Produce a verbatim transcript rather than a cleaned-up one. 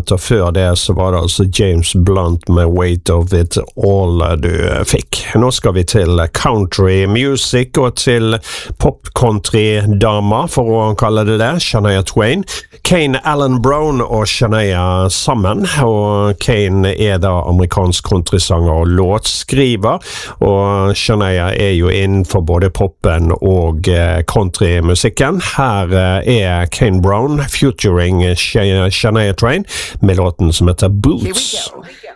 låt, og før det så var det altså James Blunt med Weight of It All du fikk. Nå skal vi til country music og til pop-country-dama, for å kalle det det, Shania Twain. Kane Allen Brown og Shania sammen, og Kane er da amerikansk countrysanger og låtskriver, og Shania er jo innenfor både poppen og countrymusikken. Her er Kane Brown featuring Shania Twain med låten som heter Boots. Here we go.